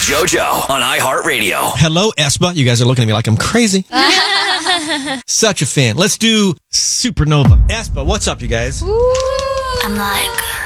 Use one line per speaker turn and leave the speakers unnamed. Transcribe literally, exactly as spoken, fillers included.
JoJo on iHeartRadio.
Hello, Espa. You guys are looking at me like I'm crazy. Such a fan. Let's do Supernova. Espa, what's up, you guys?
I'm like...